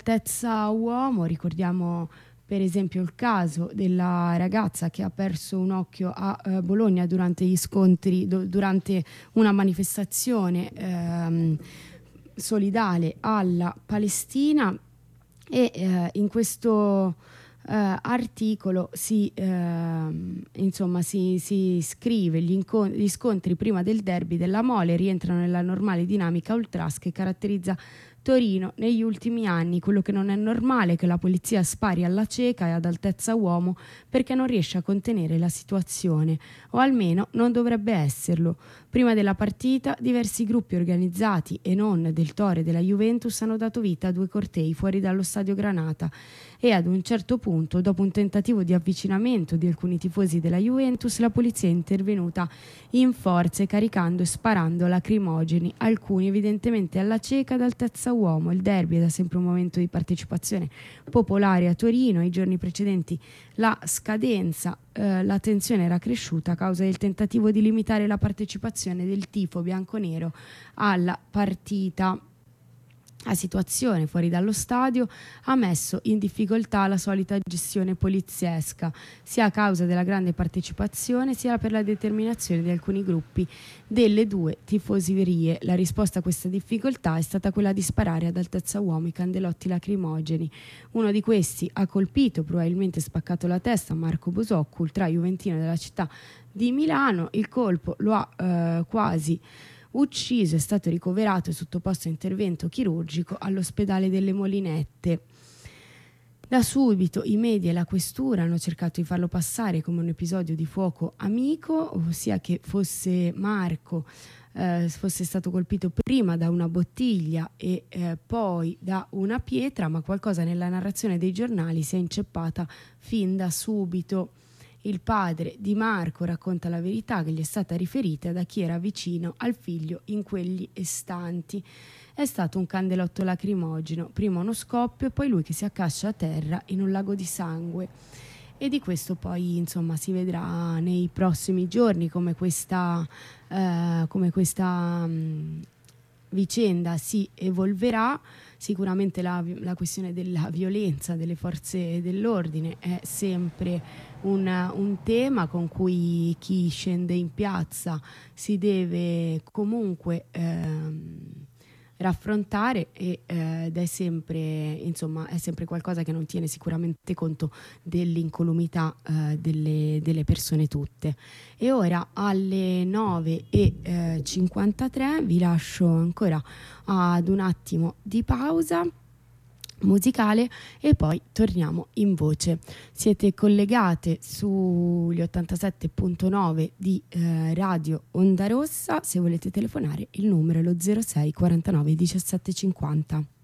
Altezza uomo, ricordiamo per esempio il caso della ragazza che ha perso un occhio a Bologna durante gli scontri, durante una manifestazione solidale alla Palestina, e in questo articolo si scrive: gli scontri prima del derby della Mole rientrano nella normale dinamica ultras che caratterizza Torino negli ultimi anni. Quello che non è normale è che la polizia spari alla cieca e ad altezza uomo perché non riesce a contenere la situazione, o almeno non dovrebbe esserlo. Prima della partita diversi gruppi organizzati e non del Tore della Juventus hanno dato vita a 2 cortei fuori dallo stadio Granata e ad un certo punto, dopo un tentativo di avvicinamento di alcuni tifosi della Juventus, la polizia è intervenuta in forze caricando e sparando lacrimogeni, alcuni evidentemente alla cieca ad altezza uomo. Il derby è da sempre un momento di partecipazione popolare a Torino. I giorni precedenti la scadenza, la tensione era cresciuta a causa del tentativo di limitare la partecipazione del tifo bianconero alla partita. La situazione fuori dallo stadio ha messo in difficoltà la solita gestione poliziesca, sia a causa della grande partecipazione sia per la determinazione di alcuni gruppi delle 2 tifoserie. La risposta a questa difficoltà è stata quella di sparare ad altezza uomo i candelotti lacrimogeni. Uno di questi ha colpito, probabilmente spaccato la testa, a Marco Bosocco, ultra juventino della città di Milano. Il colpo lo ha quasi ucciso, è stato ricoverato e sottoposto a intervento chirurgico all'ospedale delle Molinette. Da subito i media e la questura hanno cercato di farlo passare come un episodio di fuoco amico, ossia che fosse Marco fosse stato colpito prima da una bottiglia e poi da una pietra, ma qualcosa nella narrazione dei giornali si è inceppata fin da subito. Il padre di Marco racconta la verità che gli è stata riferita da chi era vicino al figlio in quegli istanti. È stato un candelotto lacrimogeno, prima uno scoppio e poi lui che si accascia a terra in un lago di sangue. E di questo poi insomma si vedrà nei prossimi giorni come questa vicenda si evolverà. Sicuramente la questione della violenza delle forze dell'ordine è sempre un tema con cui chi scende in piazza si deve comunque raffrontare ed è sempre qualcosa che non tiene sicuramente conto dell'incolumità delle persone tutte. E ora alle 9:53 vi lascio ancora ad un attimo di pausa musicale e poi torniamo in voce. Siete collegate sugli 87.9 di Radio Onda Rossa. Se volete telefonare il numero è lo 06 49 17 50.